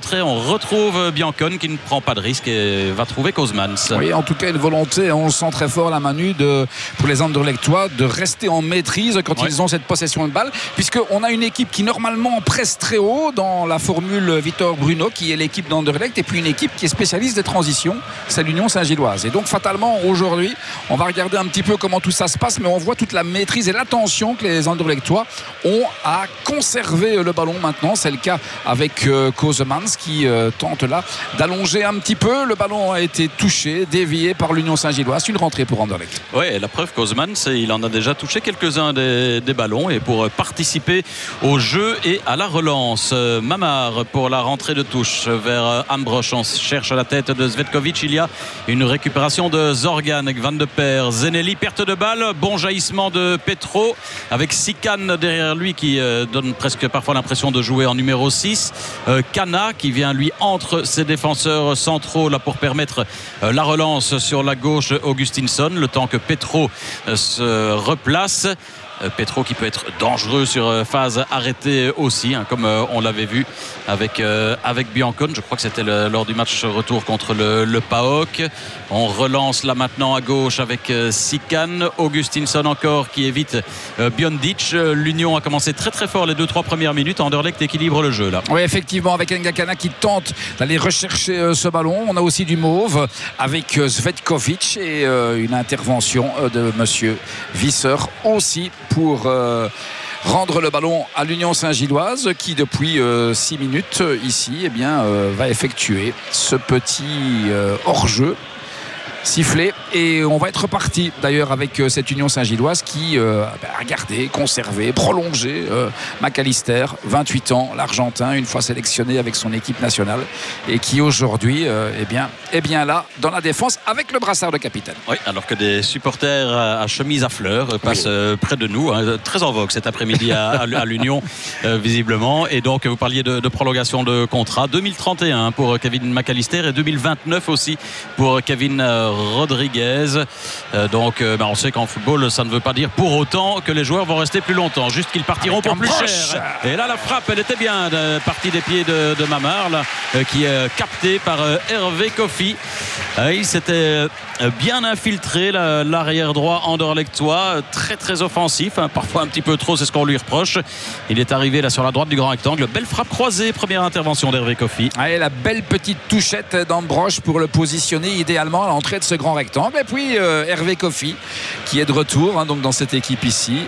retrait. On retrouve Biancone qui ne prend pas de risque et va trouver Kozmans. Oui, en tout cas, une volonté, on le sent très fort là, Manu, pour les Anderlechtois de rester en maîtrise quand ils ont cette possession de balle, puisqu'on a une équipe qui normalement presse très haut dans la formule Victor Bruno, qui est l'équipe d'Anderlecht, et puis une équipe qui est spécialiste des transitions, c'est l'Union Saint-Gilloise. Et donc fatalement, aujourd'hui, on va regarder un petit peu comment tout ça se passe, mais on voit toute la maîtrise et l'attention que les Anderlechtois ont à conserver le ballon maintenant. C'est le cas avec Kozmans qui tente là d'allonger un petit peu. Le ballon a été touché, dévié par l'Union Saint-Gilloise. Une rentrée pour Anderlecht. Oui, la preuve, Kozmans, il en a déjà touché quelques-uns des ballons et pour participer au jeu et à la relance. Mamar pour la rentrée de touche vers Ambrosch. On cherche à la tête de Zvetkovic. Il y a une récupération de Zorgan avec Van de Per. Zeneli, perte de balle. Bon jaillissement de Petro avec Sikan derrière lui qui donne presque parfois l'impression de jouer en numéro 6. Kana qui vient lui entre ses défenseurs centraux là pour permettre la relance sur la gauche. Augustinsson, le temps que Petro se replace. Petro qui peut être dangereux sur phase arrêtée aussi, comme on l'avait vu avec Biancone. Je crois que c'était lors du match retour contre le PAOK. On relance là maintenant à gauche avec Sikan. Augustinsson encore qui évite Biondic. L'Union a commencé très très fort les 2-3 premières minutes. Anderlecht équilibre le jeu là. Oui, effectivement, avec Ngakana qui tente d'aller rechercher ce ballon. On a aussi du mauve avec Zvetkovic et une intervention de monsieur Visser aussi pour rendre le ballon à l'Union Saint-Gilloise qui depuis 6 minutes ici va effectuer ce petit hors-jeu sifflé et on va être parti d'ailleurs avec cette Union Saint-Gilloise qui a gardé, conservé, prolongé McAllister, 28 ans, l'Argentin, une fois sélectionné avec son équipe nationale et qui aujourd'hui est bien là dans la défense avec le brassard de capitaine. Oui, alors que des supporters à chemise à fleurs passent près de nous, très en vogue cet après-midi à l'Union visiblement. Et donc vous parliez de prolongation de contrat 2031 pour Kevin McAllister et 2029 aussi pour Kevin Rodriguez. On sait qu'en football ça ne veut pas dire pour autant que les joueurs vont rester plus longtemps, juste qu'ils partiront pour plus cher. Et là la frappe elle était bien partie des pieds de Mamar là, qui est capté par Hervé Kofi. Il s'était bien infiltré l'arrière droit anderlechtois, très très offensif, parfois un petit peu trop, c'est ce qu'on lui reproche. Il est arrivé là sur la droite du grand rectangle, belle frappe croisée, première intervention d'Hervé Kofi. La belle petite touchette d'Ambrosch pour le positionner idéalement à l'entrée de ce grand rectangle. Et puis Hervé Kofi qui est de retour donc dans cette équipe ici.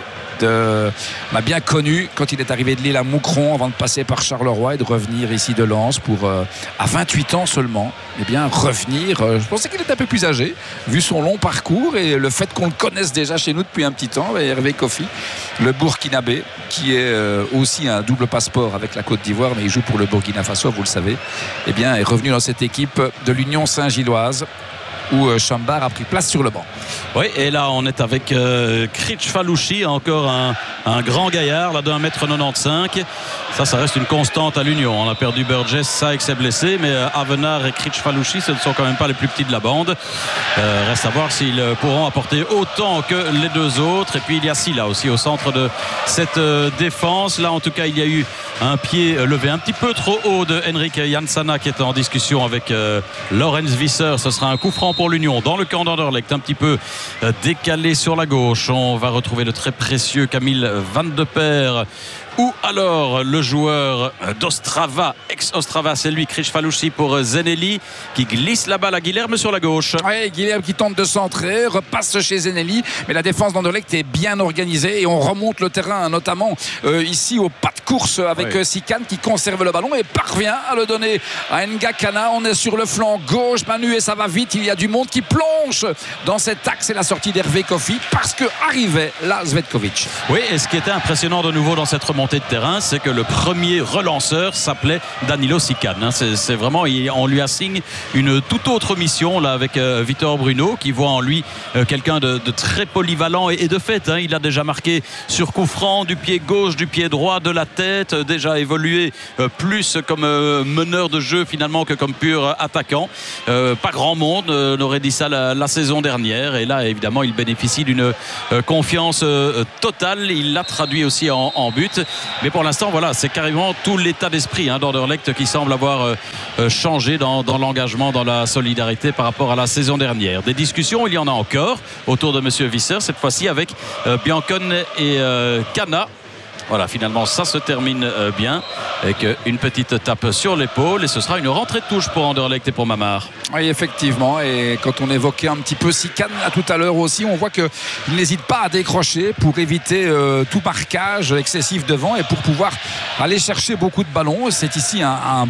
On a bien connu quand il est arrivé de Lille à Moucron avant de passer par Charleroi et de revenir ici de Lens pour à 28 ans seulement revenir. Je pensais qu'il était un peu plus âgé vu son long parcours et le fait qu'on le connaisse déjà chez nous depuis un petit temps. Hervé Kofi, le Burkinabé qui est aussi un double passeport avec la Côte d'Ivoire mais il joue pour le Burkina Faso, vous le savez, est revenu dans cette équipe de l'Union Saint-Gilloise où Chambard a pris place sur le banc. Oui, et là on est avec Critch-Falouchi, encore un grand gaillard là d'1m95. Ça reste une constante à l'Union. On a perdu Burgess, Sykes s'est blessé, mais Avenard et Critch-Falouchi ce ne sont quand même pas les plus petits de la bande. Reste à voir s'ils pourront apporter autant que les deux autres. Et puis il y a Silla aussi au centre de cette défense. Là en tout cas il y a eu un pied levé un petit peu trop haut de Henrik Jansana qui est en discussion avec Lorenz Visser. Ce sera un coup franc pour l'Union dans le camp d'Anderlecht, un petit peu décalé sur la gauche. On va retrouver le très précieux Camille Van de Per ou alors le joueur d'Ostrava, ex-Ostrava, c'est lui, Critch-Falouchi pour Zeneli qui glisse la balle à Guilherme sur la gauche. Oui, Guilherme qui tente de centrer, repasse chez Zeneli, mais la défense d'Anderlecht est bien organisée et on remonte le terrain, notamment ici au pas de course avec Sikan qui conserve le ballon et parvient à le donner à Ngakana. On est sur le flanc gauche, Manu, et ça va vite, il y a du monde qui plonge dans cet axe et la sortie d'Hervé Kofi parce que arrivait là Zvetkovic. Oui, et ce qui était impressionnant de nouveau dans cette remontée de terrain, c'est que le premier relanceur s'appelait Danilo Sikan. C'est vraiment, on lui assigne une toute autre mission là avec Victor Bruno qui voit en lui quelqu'un de très polyvalent et de fait il a déjà marqué sur coup franc du pied gauche, du pied droit, de la tête, déjà évolué plus comme meneur de jeu finalement que comme pur attaquant. Pas grand monde n'aurait dit ça la saison dernière et là évidemment il bénéficie d'une confiance totale. Il l'a traduit aussi en but Mais pour l'instant, voilà, c'est carrément tout l'état d'esprit d'Anderlecht qui semble avoir changé dans l'engagement, dans la solidarité par rapport à la saison dernière. Des discussions, il y en a encore autour de M. Visser, cette fois-ci avec Biancone et Cana. Voilà, finalement ça se termine bien avec une petite tape sur l'épaule et ce sera une rentrée de touche pour Anderlecht et pour Mamar. Oui, effectivement, et quand on évoquait un petit peu Sican tout à l'heure aussi, on voit qu'il n'hésite pas à décrocher pour éviter tout marquage excessif devant et pour pouvoir aller chercher beaucoup de ballons. C'est ici un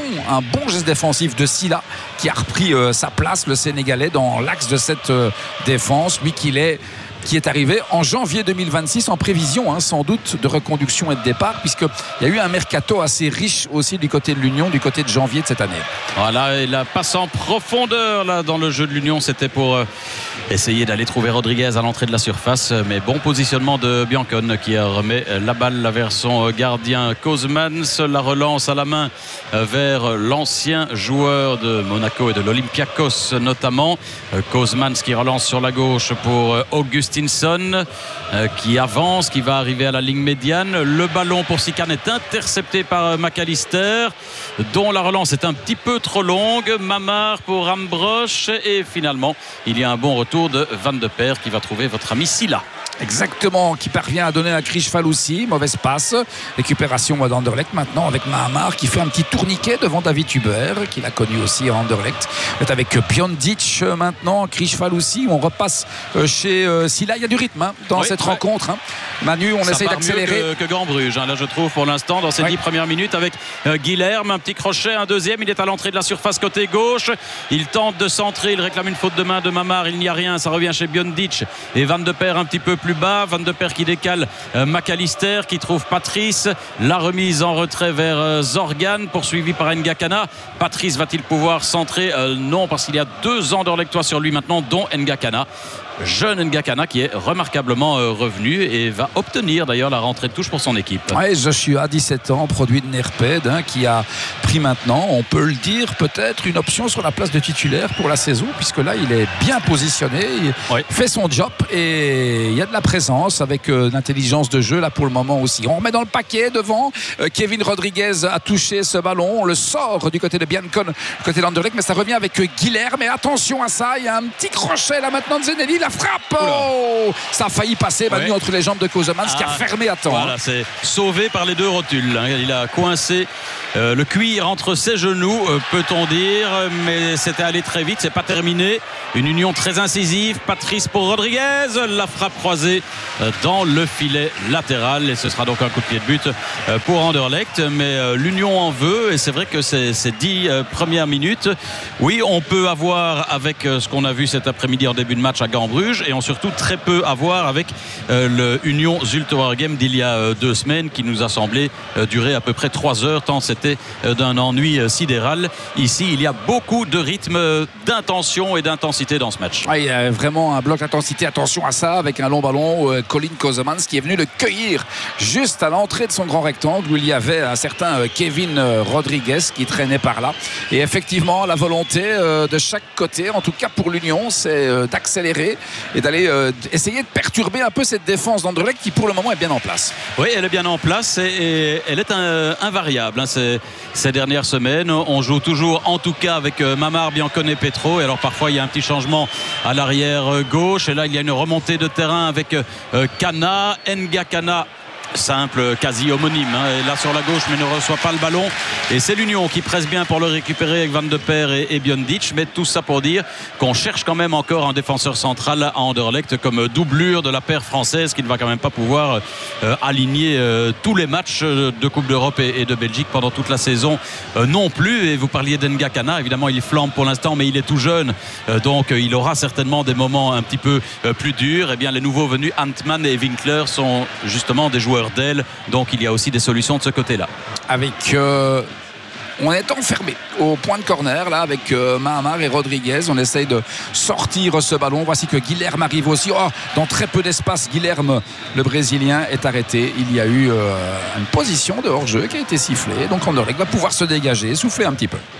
bon geste défensif de Silla qui a repris sa place, le Sénégalais, dans l'axe de cette défense, lui qui est arrivé en janvier 2026 en prévision sans doute de reconduction et de départ, puisqu'il y a eu un mercato assez riche aussi du côté de l'Union, du côté de janvier de cette année. Voilà, et la passe en profondeur là, dans le jeu de l'Union, c'était pour essayer d'aller trouver Rodriguez à l'entrée de la surface, mais bon positionnement de Biancone qui remet la balle vers son gardien Kozmans, la relance à la main vers l'ancien joueur de Monaco et de l'Olympiakos notamment, Kozmans qui relance sur la gauche pour Augustinson qui avance, qui va arriver à la ligne médiane. Le ballon pour Sican est intercepté par McAllister, dont la relance est un petit peu trop longue. Mamar pour Ambrosch et finalement il y a un bon retour de Van de Perre qui va trouver votre ami Silla. Exactement, qui parvient à donner un Krichfal aussi. Mauvaise passe. Récupération d'Anderlecht maintenant avec Mahamar qui fait un petit tourniquet devant David Hubert, qu'il a connu aussi à Anderlecht. Avec Biondic maintenant, Krichfal aussi. On repasse chez Silla. Il y a du rythme dans cette rencontre. Manu, on essaye d'accélérer. Mieux que Gambruge, là je trouve pour l'instant dans ces 10 premières minutes avec Guilherme. Un petit crochet, un deuxième. Il est à l'entrée de la surface côté gauche. Il tente de centrer. Il réclame une faute de main de Mamar. Il n'y a rien. Ça revient chez Biondic. Et Van de Perre un petit peu plus bas. Van de Perre qui décale McAllister qui trouve Patrice. La remise en retrait vers Zorgan poursuivi par Ngakana. Patrice va-t-il pouvoir centrer? Non, parce qu'il y a 2 Anderlechtois sur lui maintenant, dont Ngakana. Jeune Ngakana qui est remarquablement revenu et va obtenir d'ailleurs la rentrée de touche pour son équipe. Oui, Joshua, 17 ans, produit de Nerped, qui a pris maintenant, on peut le dire, peut-être une option sur la place de titulaire pour la saison, puisque là il est bien positionné, il fait son job et il y a de la présence avec l'intelligence de jeu là pour le moment aussi. On remet dans le paquet devant, Kevin Rodriguez a touché ce ballon, on le sort du côté de Biancone, du côté d'Anderlecht, mais ça revient avec Guilherme. Mais attention à ça, il y a un petit crochet là maintenant de Zenelli, la frappe, ça a failli passer Manu entre les jambes de Kozemans qui a fermé à temps. Voilà, c'est sauvé par les 2 rotules. Il a coincé le cuir entre ses genoux, peut-on dire, mais c'était allé très vite, c'est pas terminé. Une union très incisive. Patrice pour Rodriguez, la frappe croisée dans le filet latéral et ce sera donc un coup de pied de but pour Anderlecht, mais l'union en veut et c'est vrai que ces 10 premières minutes, oui, on peut avoir avec ce qu'on a vu cet après-midi en début de match à Gambruge et on surtout très peu à voir avec le Union Zulte Waregem d'il y a 2 semaines qui nous a semblé durer à peu près 3 heures tant c'était d'un ennui sidéral. Ici il y a beaucoup de rythme, d'intention et d'intensité dans ce match. Il y a vraiment un bloc d'intensité, attention à ça, avec un long ballon, Colin Kozemans qui est venu le cueillir juste à l'entrée de son grand rectangle où il y avait un certain Kevin Rodriguez qui traînait par là et effectivement la volonté de chaque côté, en tout cas pour l'Union, c'est d'accélérer et d'aller essayer de perturber un peu cette défense d'Anderlecht qui pour le moment est bien en place. Oui, elle est bien en place et elle est invariable ces dernières semaines. On joue toujours en tout cas avec Mamar, Biancone et Petro et alors parfois il y a un petit changement à l'arrière gauche et là il y a une remontée de terrain avec Cana, Ngakana simple, quasi homonyme et là sur la gauche mais ne reçoit pas le ballon et c'est l'Union qui presse bien pour le récupérer avec Van de Perre et Biondic, mais tout ça pour dire qu'on cherche quand même encore un défenseur central à Anderlecht comme doublure de la paire française qui ne va quand même pas pouvoir aligner tous les matchs de Coupe d'Europe et de Belgique pendant toute la saison non plus. Et vous parliez d'Ngakana, évidemment il flambe pour l'instant mais il est tout jeune donc il aura certainement des moments un petit peu plus durs. Et bien les nouveaux venus Antman et Winkler sont justement des joueurs d'aile, donc il y a aussi des solutions de ce côté-là. Avec on est enfermé au point de corner là avec Mahamar et Rodriguez. On essaye de sortir ce ballon. Voici que Guilherme arrive aussi. Dans très peu d'espace, Guilherme, le Brésilien, est arrêté. Il y a eu une position de hors-jeu qui a été sifflée. Donc Anderlecht va pouvoir se dégager, souffler un petit peu.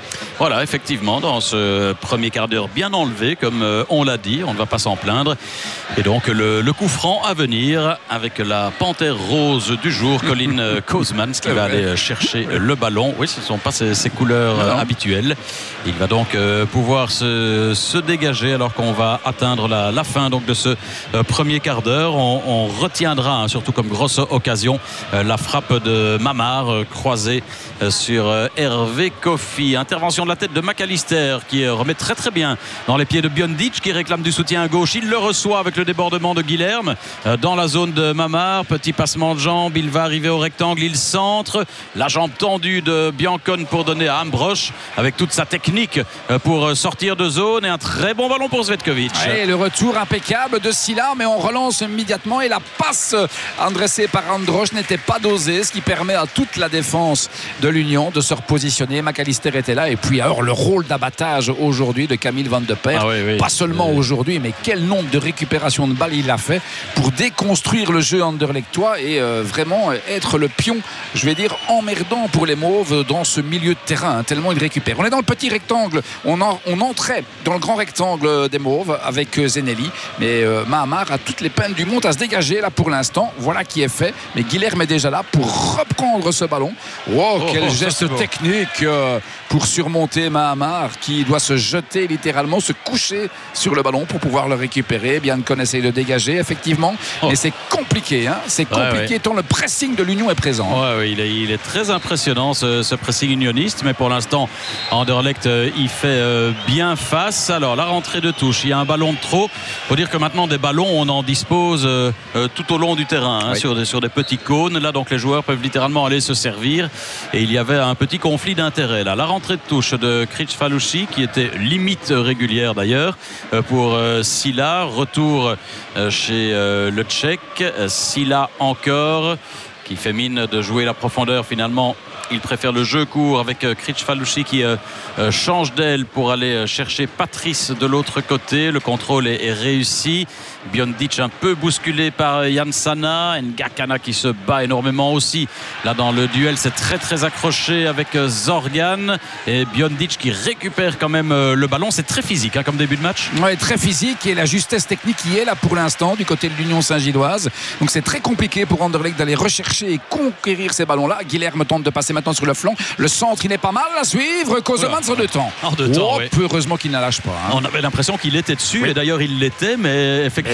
Voilà, effectivement, dans ce premier quart d'heure bien enlevé, comme on l'a dit, on ne va pas s'en plaindre. Et donc le coup franc à venir avec la panthère rose du jour, Colin Kozmans, qui va aller chercher le ballon. Oui, ce ne sont pas ses couleurs habituelles. Il va donc pouvoir se dégager alors qu'on va atteindre la fin donc de ce premier quart d'heure. On retiendra, surtout comme grosse occasion, la frappe de Mamar croisée sur Hervé Kofi. Intervention de la tête de McAllister qui remet très très bien dans les pieds de Biondic, qui réclame du soutien à gauche. Il le reçoit avec le débordement de Guilherme dans la zone de Mamar. Petit passement de jambe, il va arriver au rectangle, il centre, la jambe tendue de Biancone pour donner à Ambrosch avec toute sa technique pour sortir de zone, et un très bon ballon pour Zvetkovic. Et le retour impeccable de Silla, mais on relance immédiatement, et la passe adressée par Ambrosch n'était pas dosée, ce qui permet à toute la défense de l'Union de se repositionner. McAllister était là, et puis alors le rôle d'abattage aujourd'hui de Camille Van de Perre, pas seulement aujourd'hui, mais quel nombre de récupérations de balles il a fait pour déconstruire le jeu anderlechtois et vraiment être le pion, je vais dire, emmerdant pour les Mauves dans ce milieu de terrain, tellement il récupère. On est dans le petit rectangle, on entrait dans le grand rectangle des Mauves avec Zenelli, mais Mahamar a toutes les peines du monde à se dégager là pour l'instant. Voilà qui est fait, mais Guilherme est déjà là pour reprendre ce ballon. Quel geste technique pour surmonter Mahamar, qui doit se jeter littéralement, se coucher sur le ballon pour pouvoir le récupérer. Biancone essaye de dégager effectivement, mais c'est compliqué, c'est compliqué tant le pressing de l'Union est présent. Il est très impressionnant ce pressing unioniste, mais pour l'instant Anderlecht il fait bien face. Alors la rentrée de touche, il y a un ballon de trop. Il faut dire que maintenant des ballons on en dispose tout au long du terrain, sur des petits cônes là, donc les joueurs peuvent littéralement aller se servir, et il y avait un petit conflit d'intérêt là. La rentrée de touche de Kricfalusi qui était limite régulière d'ailleurs pour Silla. Retour chez le Tchèque. Silla encore, qui fait mine de jouer la profondeur. Finalement il préfère le jeu court avec Kricfalusi qui change d'aile pour aller chercher Patrice de l'autre côté. Le contrôle est réussi. Biondic un peu bousculé par Jansana. Ngakana qui se bat énormément aussi. Là dans le duel, c'est très très accroché avec Zorgan. Et Biondic qui récupère quand même le ballon. C'est très physique comme début de match. Oui, très physique, et la justesse technique qui est là pour l'instant du côté de l'Union Saint-Gilloise. Donc c'est très compliqué pour Anderlecht d'aller rechercher et conquérir ces ballons-là. Guilherme tente de passer maintenant sur le flanc. Le centre, il est pas mal à suivre. Kozmans en deux temps. Heureusement qu'il ne lâche pas. On avait l'impression qu'il était dessus, et d'ailleurs il l'était, mais effectivement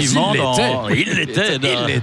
il l'était.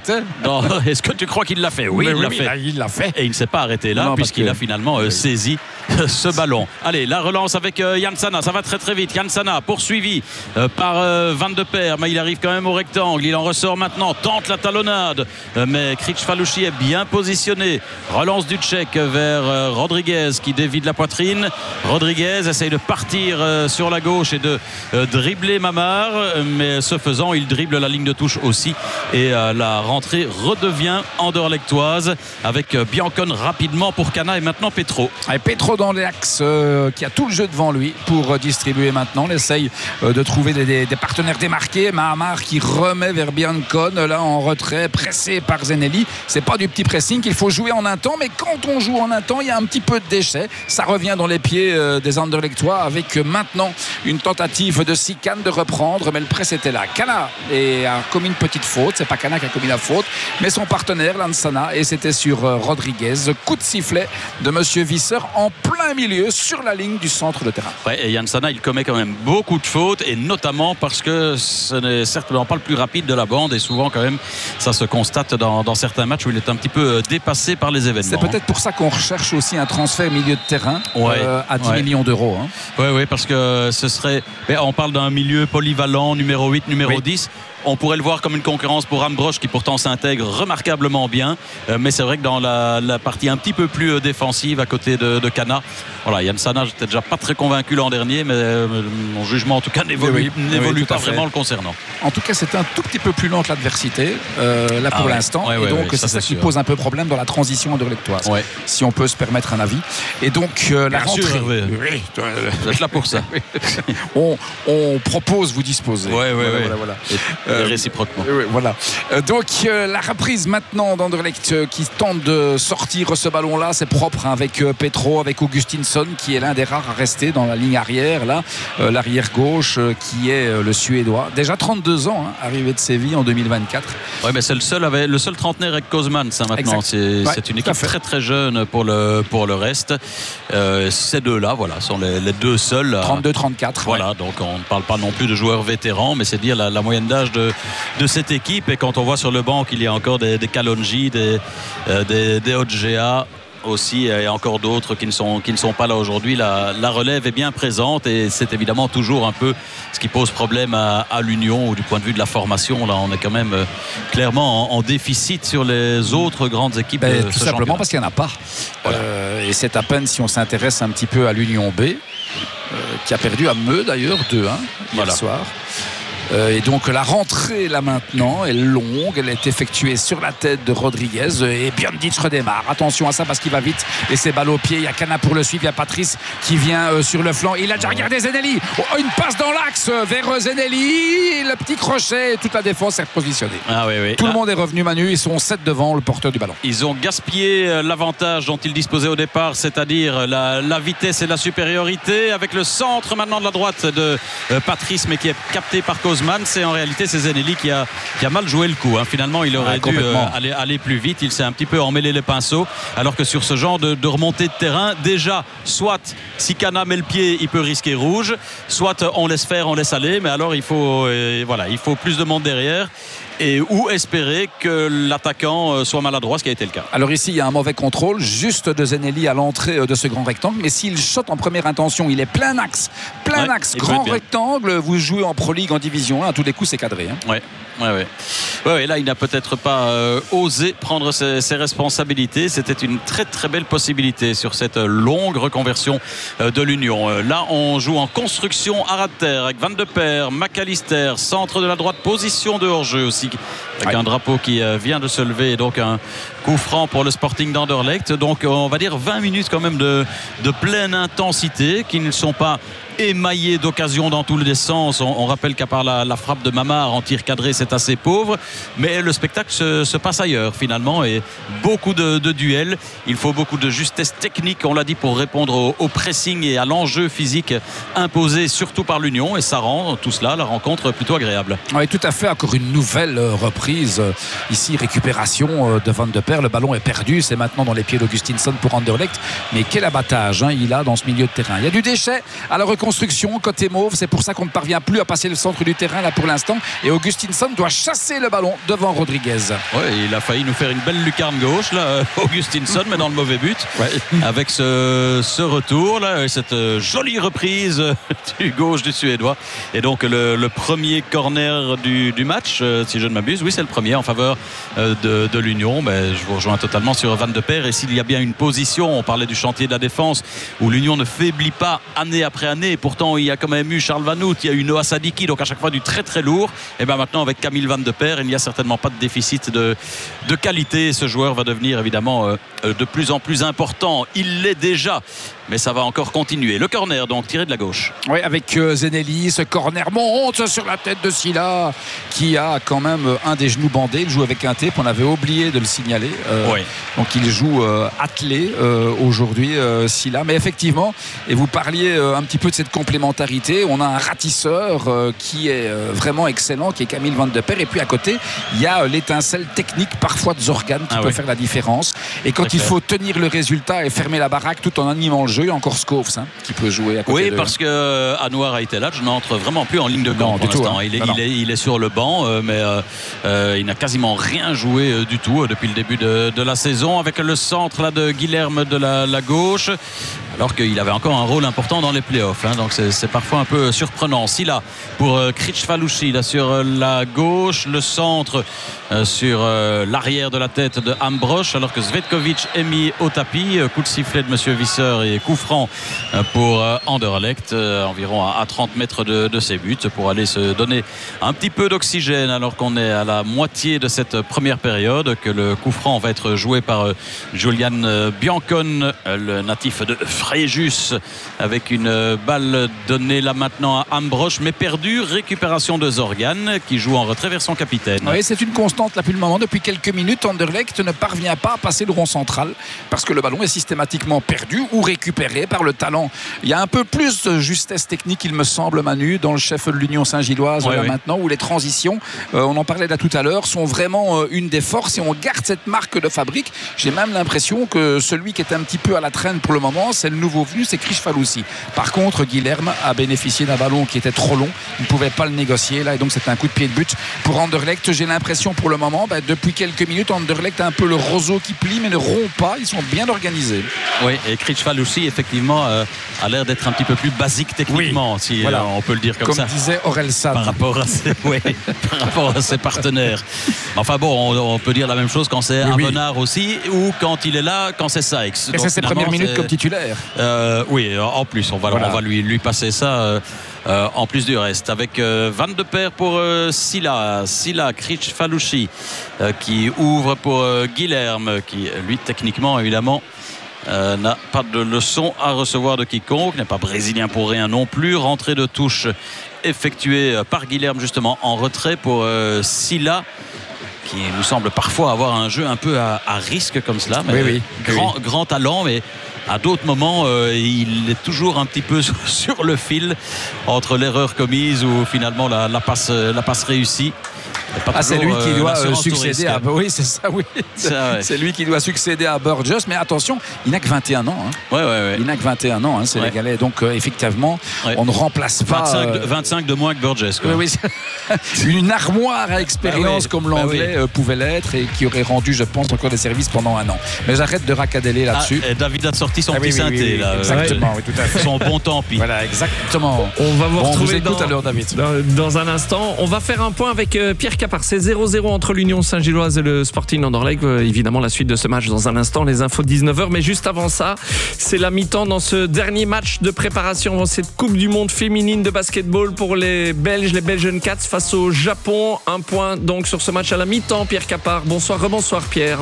Est-ce que tu crois qu'il l'a fait? Oui, il l'a fait. Et il ne s'est pas arrêté là, puisqu'il a finalement saisi ce ballon. Allez, la relance avec Jansana, ça va très très vite. Jansana poursuivi par Van de Perre, mais il arrive quand même au rectangle. Il en ressort maintenant, tente la talonnade, mais Kricfalusi est bien positionné. Relance du Tchèque vers Rodriguez qui dévie de la poitrine. Rodriguez essaye de partir sur la gauche et de dribbler Mamar, mais ce faisant il dribble la ligne de touche aussi, et la rentrée redevient anderlechtoise avec Biancone rapidement pour Cana, et maintenant Petro. Et Petro dans l'axe qui a tout le jeu devant lui pour distribuer maintenant. Il essaye de trouver des partenaires démarqués. Mahamar qui remet vers Biancone là en retrait, pressé par Zenelli. C'est pas du petit pressing, il faut jouer en un temps, mais quand on joue en un temps il y a un petit peu de déchet. Ça revient dans les pieds des anderlechtois avec maintenant une tentative de Sican de reprendre, mais le press était là. Cana a commis une petite faute, c'est pas Cana qui a commis la faute, mais son partenaire Lansana, et c'était sur Rodriguez. Coup de sifflet de monsieur Visser en plein milieu sur la ligne du centre de terrain. Et Jansana il commet quand même beaucoup de fautes, et notamment parce que ce n'est certainement pas le plus rapide de la bande, et souvent quand même ça se constate dans certains matchs où il est un petit peu dépassé par les événements. C'est peut-être pour ça qu'on recherche aussi un transfert milieu de terrain à 10 millions d'euros. Oui, parce que ce serait, on parle d'un milieu polyvalent, numéro 8, numéro 10. On pourrait le voir comme une concurrence pour Ambrosch, qui pourtant s'intègre remarquablement bien, mais c'est vrai que dans la partie un petit peu plus défensive à côté de Cana, voilà, Jansana, j'étais déjà pas très convaincu l'an dernier, mais mon jugement en tout cas n'évolue pas vraiment le concernant. En tout cas, c'est un tout petit peu plus lent que l'adversité là pour l'instant, et donc c'est ça qui pose un peu problème dans la transition anderlechtoise, si on peut se permettre un avis. Et donc la rentrée, vous êtes là pour ça. on propose, vous disposez. Voilà. réciproquement. Voilà. Donc la reprise maintenant d'Anderlecht qui tente de sortir ce ballon-là, c'est propre, hein, avec Petro, avec Augustinsson qui est l'un des rares à rester dans la ligne arrière, là, l'arrière gauche qui est le Suédois. Déjà 32 ans, hein, arrivé de Séville en 2024. Oui, mais c'est le seul trentenaire avec Kozman, ça maintenant. C'est une équipe très très jeune pour le reste. Ces deux-là, voilà, sont les deux seuls. 32-34. Voilà, donc on ne parle pas non plus de joueurs vétérans, mais c'est dire la moyenne d'âge de cette équipe. Et quand on voit sur le banc qu'il y a encore des Kalonji, des Odgea aussi, et encore d'autres qui ne sont pas là aujourd'hui, la relève est bien présente, et c'est évidemment toujours un peu ce qui pose problème à l'Union, ou du point de vue de la formation. Là, on est quand même clairement en déficit sur les autres grandes équipes de tout ce simplement parce qu'il n'y en a pas. Voilà. Et c'est à peine si on s'intéresse un petit peu à l'Union B, qui a perdu à Meux d'ailleurs 2-1 hier soir. Et donc la rentrée là maintenant est longue, elle est effectuée sur la tête de Rodriguez, et Björnditch redémarre. Attention à ça parce qu'il va vite et c'est balle au pied. Il y a Cana pour le suivre, il y a Patrice qui vient sur le flanc. Il a déjà regardé Zenelli, une passe dans l'axe vers Zenelli, le petit crochet, et toute la défense est repositionnée. Tout le monde est revenu, Manu, ils sont 7 devant le porteur du ballon. Ils ont gaspillé l'avantage dont ils disposaient au départ, c'est-à-dire la vitesse et la supériorité, avec le centre maintenant de la droite de Patrice, mais qui est capté par Kozman. C'est en réalité Zenelli qui a mal joué le coup, hein. Finalement il aurait dû aller plus vite. Il s'est un petit peu emmêlé les pinceaux, alors que sur ce genre de remontée de terrain, déjà, soit si Cana met le pied, il peut risquer rouge, soit on laisse faire, on laisse aller, mais alors il faut plus de monde derrière, ou espérer que l'attaquant soit maladroit, ce qui a été le cas. Alors ici il y a un mauvais contrôle juste de Zenelli à l'entrée de ce grand rectangle, mais s'il shot en première intention, il est plein axe, grand rectangle. Vous jouez en Pro League, en Division 1, à tous les coups c'est cadré, hein. Ouais, là il n'a peut-être pas osé prendre ses responsabilités. C'était une très très belle possibilité sur cette longue reconversion de l'Union. Là on joue en construction à ras de terre avec Van de Perre, McAllister, centre de la droite, position de hors-jeu aussi, avec un drapeau qui vient de se lever, et donc un coup franc pour le Sporting d'Anderlecht. Donc on va dire 20 minutes quand même de pleine intensité, qui ne sont pas émaillé d'occasions dans tous les sens. On rappelle qu'à part la frappe de Mamard en tir cadré, c'est assez pauvre, mais le spectacle se passe ailleurs finalement, et beaucoup de duels. Il faut beaucoup de justesse technique, on l'a dit, pour répondre au pressing et à l'enjeu physique imposé surtout par l'Union, et ça rend tout cela, la rencontre, plutôt agréable. Oui, tout à fait. Encore une nouvelle reprise ici, récupération de Van de Perre. Le ballon est perdu, c'est maintenant dans les pieds d'Augustinsson pour Anderlecht, mais quel abattage, hein, il a dans ce milieu de terrain. Il y a du déchet à la reconstruction côté mauve, c'est pour ça qu'on ne parvient plus à passer le centre du terrain là pour l'instant, et Augustinsson doit chasser le ballon devant Rodriguez. Oui, il a failli nous faire une belle lucarne gauche là, Augustinsson, mais dans le mauvais but, avec ce retour là, cette jolie reprise du gauche du Suédois, et donc le premier corner du match, si je ne m'abuse. Oui, c'est le premier en faveur de l'Union. Mais je vous rejoins totalement sur Van de Perre, et s'il y a bien une position, on parlait du chantier de la défense où l'Union ne faiblit pas année après année, et pourtant il y a quand même eu Charles Vanout, il y a eu Noah Sadiki, donc à chaque fois du très très lourd. Et bien maintenant avec Camille Van de Perre, il n'y a certainement pas de déficit de qualité. Ce joueur va devenir évidemment de plus en plus important. Il l'est déjà, mais ça va encore continuer. Le corner donc tiré de la gauche. Oui, avec Zenelli, ce corner monte sur la tête de Silla, qui a quand même un des genoux bandés. Il joue avec un tape, on avait oublié de le signaler. Donc il joue attelé aujourd'hui, Silla. Mais effectivement, et vous parliez un petit peu de cette complémentarité, on a un ratisseur qui est vraiment excellent, qui est Camille Van de Perre, et puis à côté il y a l'étincelle technique parfois de Zorgan qui peut faire la différence, et quand il faut tenir le résultat et fermer la baraque tout en animant le jeu, il y a encore Schoofs qui peut jouer à côté. Oui, parce que Anouar Aïtelaj n'entre vraiment plus en ligne de compte pour l'instant. Il est sur le banc, mais il n'a quasiment rien joué du tout depuis le début de la saison, avec le centre là de Guilherme de la gauche, alors qu'il avait encore un rôle important dans les playoffs, hein, donc c'est parfois un peu surprenant. Silla pour Kricfalusi là sur la gauche, le centre sur l'arrière de la tête de Ambrosch, alors que Zvetkovic est mis au tapis. Coup de sifflet de Monsieur Visser et coup franc pour Anderlecht, environ à 30 mètres de ses buts, pour aller se donner un petit peu d'oxygène alors qu'on est à la moitié de cette première période, que le coup franc va être joué par Julian Biancon, le natif de Fréjus avec une balle donnée là maintenant à Ambrosch, mais perdue. Récupération de Zorgan qui joue en retrait vers son capitaine. Oui, c'est une constante là depuis le moment. Depuis quelques minutes, Anderlecht ne parvient pas à passer le rond central parce que le ballon est systématiquement perdu ou récupéré par le talent. Il y a un peu plus de justesse technique, il me semble, Manu, dans le chef de l'Union Saint-Gilloise maintenant, où les transitions, on en parlait là tout à l'heure, sont vraiment une des forces et on garde cette marque de fabrique. J'ai même l'impression que celui qui est un petit peu à la traîne pour le moment, c'est le nouveau venu, c'est Krichfalussi. Par contre, Guilherme a bénéficié d'un ballon qui était trop long, il ne pouvait pas le négocier là, et donc c'est un coup de pied de but pour Anderlecht. J'ai l'impression pour le moment, depuis quelques minutes, Anderlecht a un peu le roseau qui plie mais ne rompt pas, ils sont bien organisés. Oui, et Krichfalussi effectivement a l'air d'être un petit peu plus basique techniquement, si on peut le dire comme ça. Comme disait Orelsan. Par rapport à ses partenaires. Enfin bon, on peut dire la même chose quand c'est Avenard aussi, ou quand il est là, quand c'est Sykes. Et c'est ses premières minutes comme titulaire. Oui, en plus, on va lui passer ça en plus du reste. Avec Van de Peer pour Silla Krichfalussi qui ouvre pour Guilherme, qui lui techniquement évidemment n'a pas de leçon à recevoir de quiconque, n'est pas brésilien pour rien non plus. Rentrée de touche effectuée par Guilherme justement en retrait pour Silla, qui nous semble parfois avoir un jeu un peu à risque comme cela, mais grand talent, mais à d'autres moments il est toujours un petit peu sur le fil entre l'erreur commise ou finalement la passe réussie. C'est lui qui doit succéder à... Oui, c'est ça, oui. C'est lui qui doit succéder à Burgess. Mais attention, il n'a que 21 ans. Il n'a que 21 ans, Sénégalais. Donc, effectivement, on ne remplace pas... 25 de moins que Burgess. Oui. Une armoire à expérience comme l'anglais pouvait l'être et qui aurait rendu, je pense, encore des services pendant un an. Mais j'arrête de raccadeler là-dessus. Et David a sorti son petit synthé. Là, exactement, tout à fait. Son bon tant pis. Voilà, exactement. On va vous retrouver tout à l'heure, David. Dans un instant. On va faire un point avec Pierre Capar. C'est 0-0 entre l'Union Saint-Gilloise et le Sporting Anderlecht. Évidemment, la suite de ce match dans un instant, les infos de 19h. Mais juste avant ça, c'est la mi-temps dans ce dernier match de préparation dans cette Coupe du Monde féminine de basketball pour les Belges, les Belgian Cats face au Japon. Un point donc sur ce match à la mi-temps. Pierre Capar, bonsoir, rebonsoir Pierre.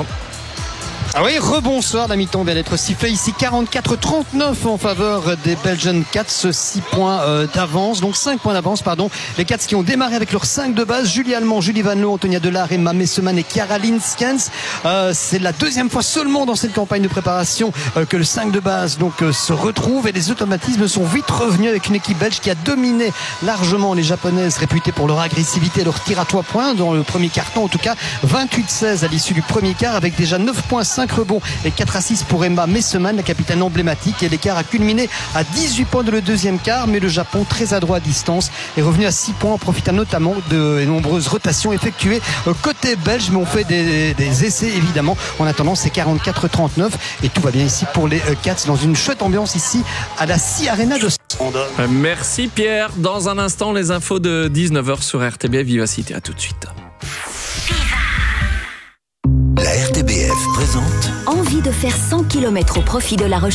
Ah oui, rebonsoir, la mi-temps vient d'être sifflée ici, 44-39 en faveur des Belgian Cats, 6 points d'avance, donc 5 points d'avance, les Cats qui ont démarré avec leurs 5 de base, Julie Allemand, Julie Van Loo, Antonia Delare, Emma Messeman et Chiara Linskens. C'est la deuxième fois seulement dans cette campagne de préparation que le 5 de base se retrouve et les automatismes sont vite revenus avec une équipe belge qui a dominé largement les japonaises réputées pour leur agressivité et leur tir à 3 points dans le premier quart-temps, en tout cas 28-16 à l'issue du premier quart avec déjà 9 points, 5 rebonds et 4 assists pour Emma Messeman, la capitaine emblématique, et l'écart a culminé à 18 points dans le deuxième quart, mais le Japon, très adroit à distance, est revenu à 6 points en profitant notamment de nombreuses rotations effectuées côté belge, mais on fait des essais évidemment. En attendant, c'est 44-39 et tout va bien ici pour les Cats dans une chouette ambiance ici à la Sea Arena de Sand. Merci Pierre. Dans un instant, les infos de 19h sur RTBF Vivacité. À tout de suite. La RTBF présente Envie de faire 100 km au profit de la recherche.